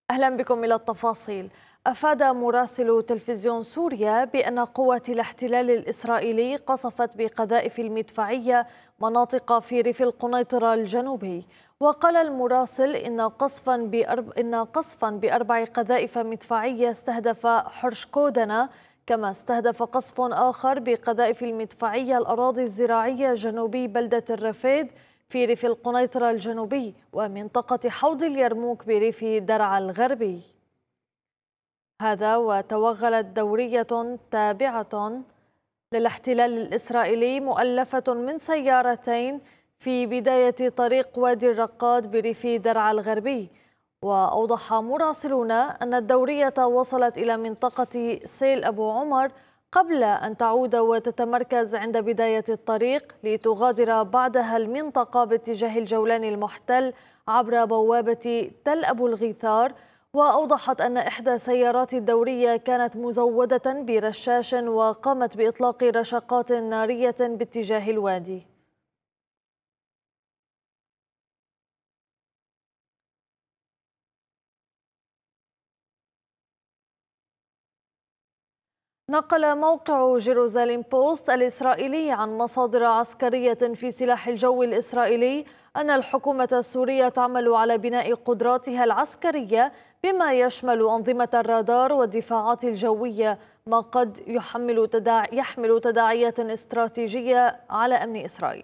أهلا بكم إلى التفاصيل. أفاد مراسل تلفزيون سوريا بأن قوات الاحتلال الإسرائيلي قصفت بقذائف المدفعية مناطق في ريف القنيطرة الجنوبي. وقال المراسل إن قصفا بأربع قذائف مدفعية استهدف حرش كودنة، كما استهدف قصف آخر بقذائف المدفعية الأراضي الزراعية جنوبي بلدة الرفيد في ريف القنيطرة الجنوبي ومنطقة حوض اليرموك بريف درعا الغربي. هذا وتوغلت دورية تابعة للاحتلال الإسرائيلي مؤلفة من سيارتين في بداية طريق وادي الرقاد بريف درعا الغربي. وأوضح مراسلون أن الدورية وصلت إلى منطقة سيل أبو عمر قبل أن تعود وتتمركز عند بداية الطريق لتغادر بعدها المنطقة باتجاه الجولان المحتل عبر بوابة تل أبو الغيثار. وأوضحت أن إحدى سيارات الدورية كانت مزودة برشاش وقامت بإطلاق رشقات نارية باتجاه الوادي. نقل موقع جيروزاليم بوست الإسرائيلي عن مصادر عسكرية في سلاح الجو الإسرائيلي أن الحكومة السورية تعمل على بناء قدراتها العسكرية بما يشمل أنظمة الرادار والدفاعات الجوية، ما قد يحمل تداعيات استراتيجية على أمن إسرائيل.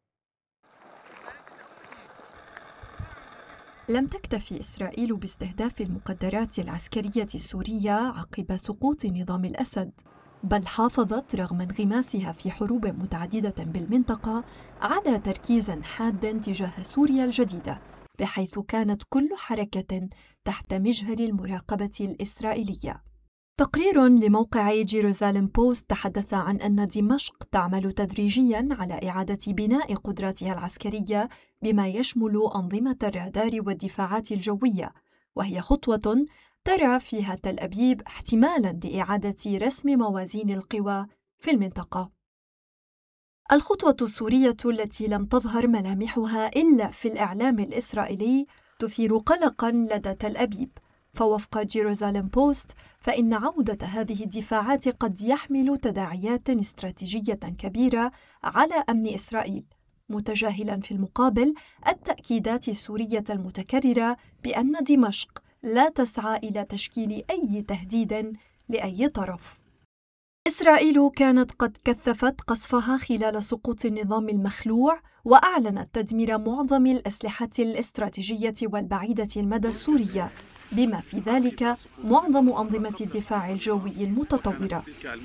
لم تكتفي إسرائيل باستهداف المقدرات العسكرية السورية عقب سقوط نظام الأسد، بل حافظت رغم انغماسها في حروب متعددة بالمنطقة على تركيز حاد تجاه سوريا الجديدة، بحيث كانت كل حركة تحت مجهر المراقبة الإسرائيلية. تقرير لموقع جيروزاليم بوست تحدث عن أن دمشق تعمل تدريجياً على إعادة بناء قدراتها العسكرية بما يشمل أنظمة الرادار والدفاعات الجوية، وهي خطوة ترى فيها تل أبيب احتمالاً لإعادة رسم موازين القوى في المنطقة. الخطوة السورية التي لم تظهر ملامحها إلا في الإعلام الإسرائيلي تثير قلقاً لدى تل أبيب، فوفق جيروزاليم بوست فإن عودة هذه الدفاعات قد يحمل تداعيات استراتيجية كبيرة على أمن إسرائيل، متجاهلاً في المقابل التأكيدات السورية المتكررة بأن دمشق لا تسعى إلى تشكيل أي تهديد لأي طرف. إسرائيل كانت قد كثفت قصفها خلال سقوط النظام المخلوع، وأعلنت تدمير معظم الأسلحة الاستراتيجية والبعيدة المدى السورية، بما في ذلك معظم أنظمة الدفاع الجوي المتطورة.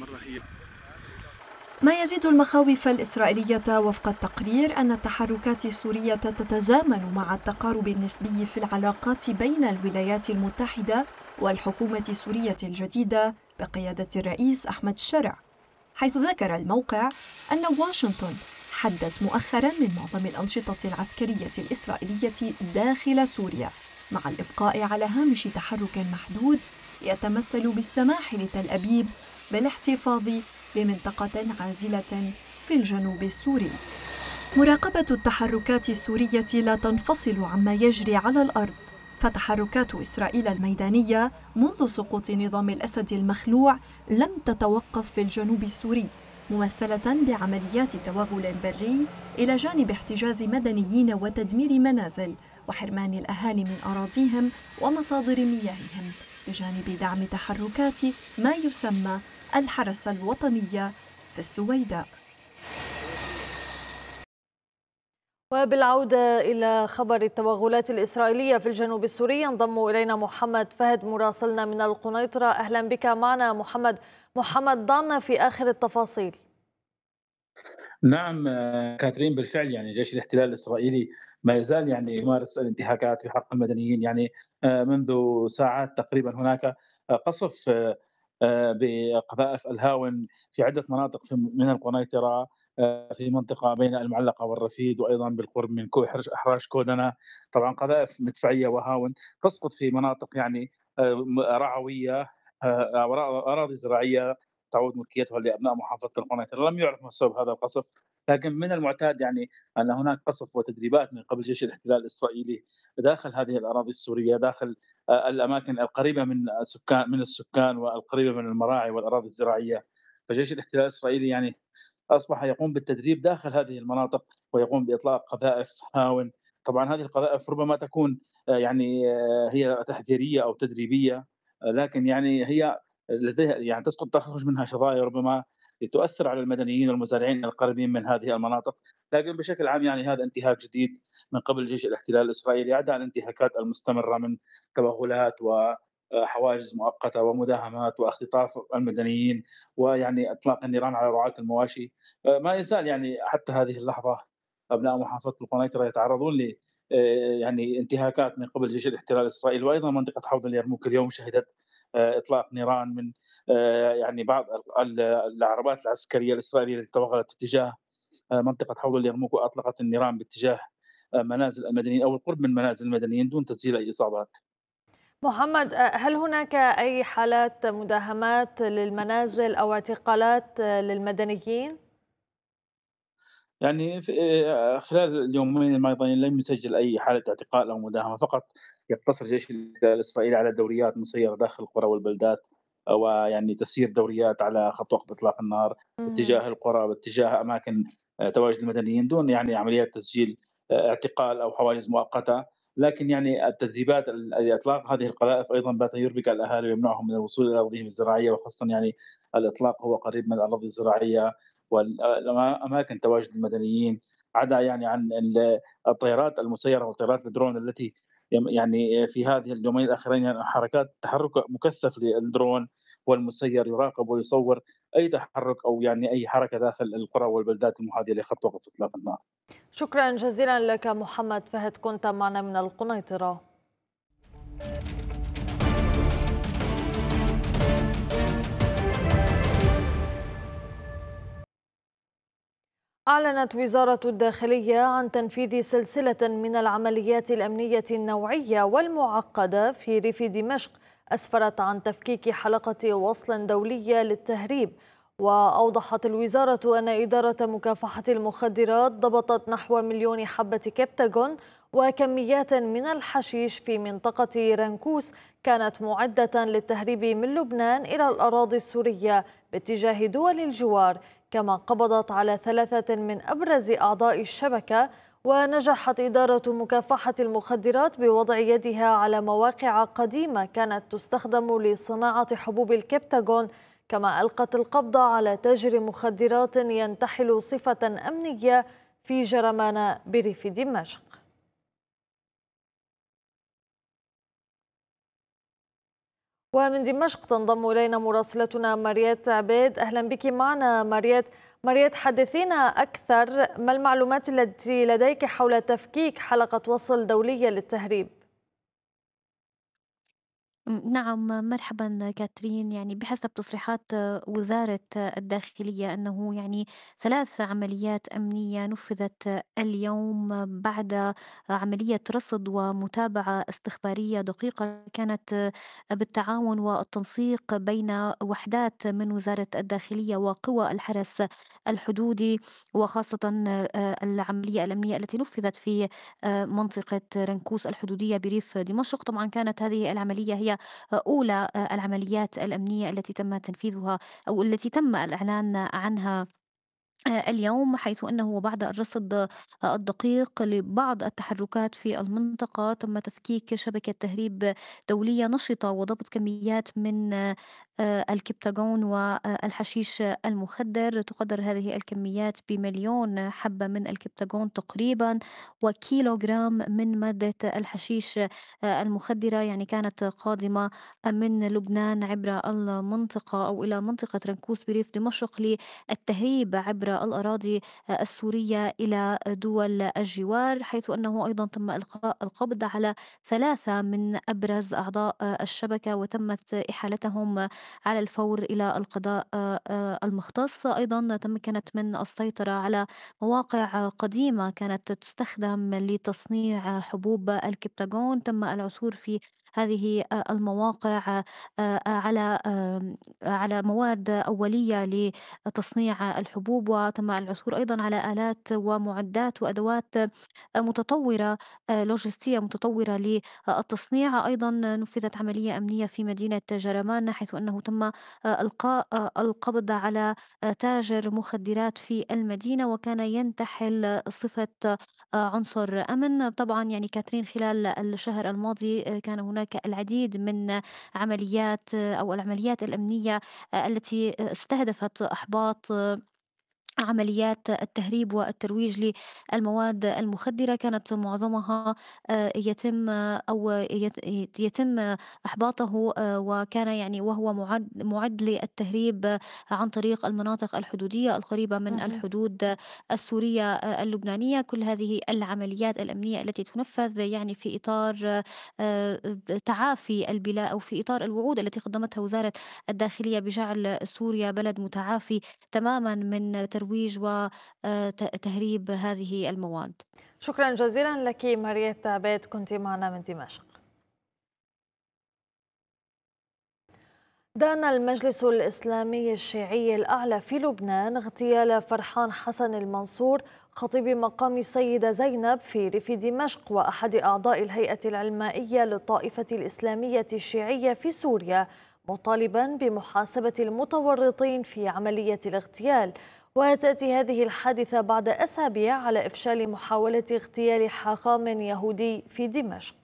ما يزيد المخاوف الإسرائيلية وفق التقرير أن التحركات السورية تتزامن مع التقارب النسبي في العلاقات بين الولايات المتحدة والحكومة السورية الجديدة بقيادة الرئيس أحمد الشرع، حيث ذكر الموقع أن واشنطن حدت مؤخراً من معظم الأنشطة العسكرية الإسرائيلية داخل سوريا، مع الإبقاء على هامش تحرك محدود يتمثل بالسماح لتل أبيب بالاحتفاظ بمنطقة عازلة في الجنوب السوري. مراقبة التحركات السورية لا تنفصل عما يجري على الأرض، فتحركات إسرائيل الميدانية منذ سقوط نظام الأسد المخلوع لم تتوقف في الجنوب السوري، ممثلة بعمليات توغل بري إلى جانب احتجاز مدنيين وتدمير منازل وحرمان الأهالي من أراضيهم ومصادر مياههم، بجانب دعم تحركات ما يسمى الحرس الوطنية في السويداء. وبالعودة إلى خبر التوغلات الإسرائيلية في الجنوب السوري، ينضم إلينا محمد فهد مراسلنا من القنيطرة. أهلا بك معنا محمد، ضعنا في آخر التفاصيل. نعم كاترين، بالفعل يعني جيش الاحتلال الإسرائيلي ما يزال يعني يمارس الانتهاكات في حق المدنيين. يعني منذ ساعات تقريبا هناك قصف بقذائف الهاون في عدة مناطق من القنيطرة، في منطقة بين المعلقة والرفيد، وأيضا بالقرب من أحراش كودنة. طبعا قذائف مدفعية وهاون تسقط في مناطق يعني رعوية، أراضي زراعية تعود ملكيتها لابناء محافظه القنيطره. لم يعرف ما سبب هذا القصف، لكن من المعتاد يعني ان هناك قصف وتدريبات من قبل جيش الاحتلال الاسرائيلي داخل هذه الاراضي السوريه، داخل الأماكن القريبة من السكان والقريبة من المراعي والأراضي الزراعية. فجيش الاحتلال الإسرائيلي يعني أصبح يقوم بالتدريب داخل هذه المناطق، ويقوم بإطلاق قذائف هاون. طبعًا هذه القذائف ربما تكون هي تحذيرية أو تدريبية، لكن يعني هي لديها يعني تخرج منها شظايا ربما تؤثر على المدنيين والمزارعين القريبين من هذه المناطق. لكن بشكل عام يعني هذا انتهاك جديد من قبل جيش الاحتلال الإسرائيلي، عدا الانتهاكات المستمرة من توغلات وحواجز مؤقتة ومداهمات واختطاف المدنيين، ويعني إطلاق النيران على رعاة المواشي. ما يزال يعني حتى هذه اللحظة أبناء محافظة القنيطرة يتعرضون ل يعني انتهاكات من قبل جيش الاحتلال الإسرائيلي. وأيضًا منطقة حوض اليرموك اليوم شهدت إطلاق نيران من يعني بعض العربات العسكرية الإسرائيلية التي توغلت اتجاه منطقة حوض اليرموك، وأطلقت النيران باتجاه منازل المدنيين أو القرب من منازل المدنيين دون تسجيل أي إصابات. محمد، هل هناك أي حالات مداهمات للمنازل أو اعتقالات للمدنيين؟ يعني في خلال اليومين الماضيين لم يسجل أي حالة اعتقال أو مداهمة، فقط يقتصر جيش الإسرائيلي على دوريات مسيرة داخل القرى والبلدات، ويعني تسيير دوريات على خط وقف إطلاق النار اهم. باتجاه القرى، باتجاه أماكن تواجد المدنيين، دون يعني عمليات تسجيل اعتقال أو حواجز مؤقتة. لكن يعني التدريبات إطلاق هذه القذائف أيضًا بات يربك الأهالي ويمنعهم من الوصول إلى أراضيهم الزراعية، وخاصةً يعني الإطلاق هو قريب من الأراضي الزراعية أماكن تواجد المدنيين، عدا يعني عن الطيارات المسيرة والطيارات الدرون التي يعني في هذه اليومين الأخيرين يعني حركات تحرُّك مكثّف للدرون والمسير، يراقب ويصوّر أي تحرُّك أو يعني أي حركة داخل القرى والبلدات المحاذية لخط وقف إطلاق النار. شكرا جزيلا لك محمد فهد، كنت معنا من القنيطرة. أعلنت وزارة الداخلية عن تنفيذ سلسلة من العمليات الأمنية النوعية والمعقدة في ريف دمشق، أسفرت عن تفكيك حلقة وصل دولية للتهريب. وأوضحت الوزارة أن إدارة مكافحة المخدرات ضبطت نحو مليون حبة كبتاغون وكميات من الحشيش في منطقة رنكوس، كانت معدة للتهريب من لبنان إلى الأراضي السورية باتجاه دول الجوار. كما قبضت على ثلاثة من أبرز أعضاء الشبكة. ونجحت إدارة مكافحة المخدرات بوضع يدها على مواقع قديمة كانت تستخدم لصناعة حبوب الكبتاغون، كما ألقت القبض على تاجر مخدرات ينتحل صفة أمنية في جرمان بريف دمشق. ومن دمشق تنضم إلينا مراسلتنا ماريت عبيد. أهلا بك معنا ماريت. ماريت، حدثينا أكثر، ما المعلومات التي لديك حول تفكيك حلقة وصل دولية للتهريب؟ نعم، مرحبا كاترين. يعني بحسب تصريحات وزارة الداخلية أنه يعني 3 عمليات أمنية نفذت اليوم بعد عملية رصد ومتابعة استخبارية دقيقة كانت بالتعاون والتنسيق بين وحدات من وزارة الداخلية وقوى الحرس الحدودي، وخاصة العملية الأمنية التي نفذت في منطقة رنكوس الحدودية بريف دمشق. طبعا كانت هذه العملية هي أولى العمليات الأمنية التي تم تنفيذها أو التي تم الإعلان عنها اليوم، حيث أنه وبعد الرصد الدقيق لبعض التحركات في المنطقة تم تفكيك شبكة تهريب دولية نشطة وضبط كميات من الكبتاغون والحشيش المخدر. تقدر هذه الكميات بمليون حبة من الكبتاغون تقريبا، وكيلوغرام من مادة الحشيش المخدرة، يعني كانت قادمة من لبنان عبر المنطقة أو إلى منطقة رنكوس بريف دمشق التهريب عبر الأراضي السورية إلى دول الجوار، حيث أنه أيضا تم إلقاء القبض على 3 من أبرز أعضاء الشبكة وتمت إحالتهم على الفور إلى القضاء المختص. أيضا تمكنت من السيطرة على مواقع قديمة كانت تستخدم لتصنيع حبوب الكبتاغون. تم العثور في هذه المواقع على مواد أولية تصنيع الحبوب، وتم العثور أيضا على آلات ومعدات وأدوات متطورة، لوجستية متطورة للتصنيع. أيضا نفذت عملية أمنية في مدينة جرمان، حيث أنه تم إلقاء القبض على تاجر مخدرات في المدينة، وكان ينتحل صفة عنصر أمن. طبعا يعني كاترين، خلال الشهر الماضي كان هناك العديد من عمليات أو العمليات الأمنية التي استهدفت أحباط عمليات التهريب والترويج للمواد المخدرة. كانت معظمها يتم يتم إحباطه، وكان يعني وهو معد للتهريب عن طريق المناطق الحدودية القريبة من مهم. الحدود السورية اللبنانية. كل هذه العمليات الأمنية التي تنفذ يعني في إطار تعافي البلاد، أو في إطار الوعود التي قدمتها وزارة الداخلية بجعل سوريا بلد متعافي تماما من ترويج وتهريب هذه المواد. شكرا جزيلا لك ماريت عبيد، كنت معنا من دمشق. دان المجلس الإسلامي الشيعي الأعلى في لبنان اغتيال فرحان حسن المنصور خطيب مقام السيدة زينب في ريف دمشق وأحد أعضاء الهيئة العلمائية للطائفة الإسلامية الشيعية في سوريا، مطالبا بمحاسبة المتورطين في عملية الاغتيال. وتأتي هذه الحادثة بعد أسابيع على إفشال محاولة اغتيال حاخام يهودي في دمشق.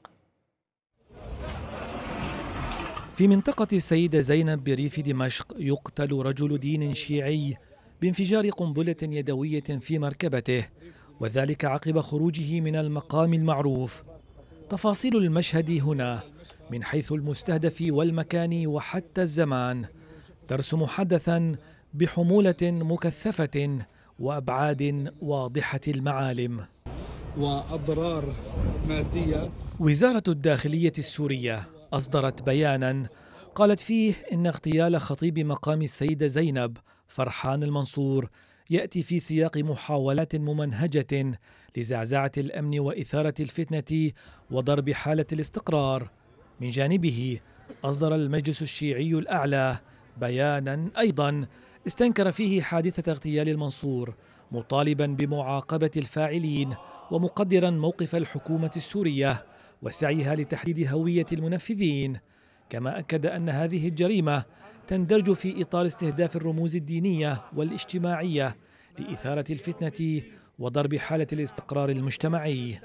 في منطقة السيدة زينب بريف دمشق يقتل رجل دين شيعي بانفجار قنبلة يدوية في مركبته، وذلك عقب خروجه من المقام المعروف. تفاصيل المشهد هنا من حيث المستهدف والمكان وحتى الزمان ترسم حدثا بحمولة مكثفة وأبعاد واضحة المعالم وأضرار مادية. وزارة الداخلية السورية أصدرت بيانا قالت فيه إن اغتيال خطيب مقام السيدة زينب فرحان المنصور يأتي في سياق محاولات ممنهجة لزعزعة الأمن وإثارة الفتنة وضرب حالة الاستقرار. من جانبه أصدر المجلس الشيعي الأعلى بيانا أيضا استنكر فيه حادثة اغتيال المنصور، مطالبا بمعاقبة الفاعلين ومقدرا موقف الحكومة السورية وسعيها لتحديد هوية المنفذين. كما أكد أن هذه الجريمة تندرج في إطار استهداف الرموز الدينية والاجتماعية لإثارة الفتنة وضرب حالة الاستقرار المجتمعي.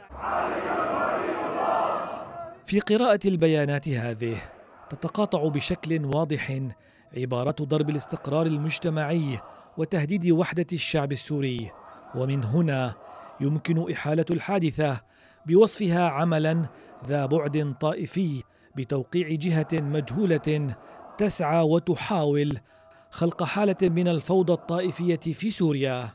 في قراءة البيانات هذه تتقاطع بشكل واضح عبارات ضرب الاستقرار المجتمعي وتهديد وحدة الشعب السوري، ومن هنا يمكن إحالة الحادثة بوصفها عملا ذا بعد طائفي بتوقيع جهة مجهولة تسعى وتحاول خلق حالة من الفوضى الطائفية في سوريا.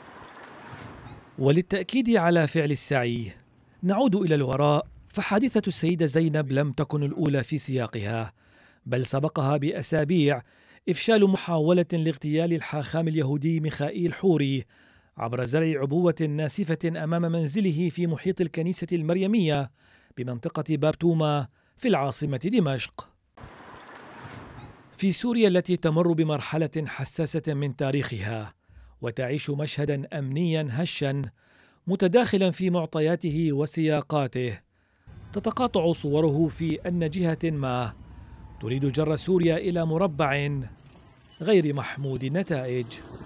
وللتأكيد على فعل السعي نعود إلى الوراء، فحادثة السيدة زينب لم تكن الأولى في سياقها، بل سبقها بأسابيع إفشال محاولة لاغتيال الحاخام اليهودي ميخائيل حوري عبر زرع عبوة ناسفة أمام منزله في محيط الكنيسة المريمية بمنطقة باب توما في العاصمة دمشق. في سوريا التي تمر بمرحلة حساسة من تاريخها وتعيش مشهدا أمنيا هشا متداخلا في معطياته وسياقاته، تتقاطع صوره في أن جهة ما تريد جر سوريا إلى مربع غير محمود النتائج.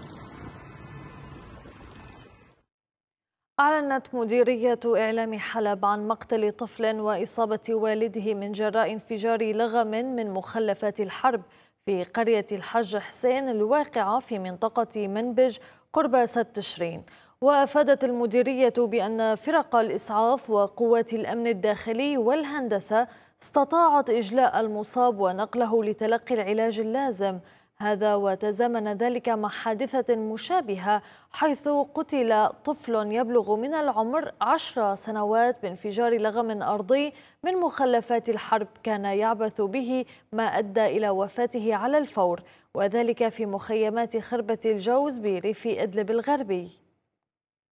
أعلنت مديرية إعلام حلب عن مقتل طفل وإصابة والده من جراء انفجار لغم من مخلفات الحرب في قرية الحج حسين الواقعة في منطقة منبج قرب سد تشرين. وأفادت المديرية بأن فرق الإسعاف وقوات الأمن الداخلي والهندسة استطاعت إجلاء المصاب ونقله لتلقي العلاج اللازم. هذا وتزامن ذلك مع حادثة مشابهة حيث قتل طفل يبلغ من العمر 10 سنوات بانفجار لغم أرضي من مخلفات الحرب كان يعبث به، ما أدى إلى وفاته على الفور، وذلك في مخيمات خربة الجوز بريف إدلب الغربي.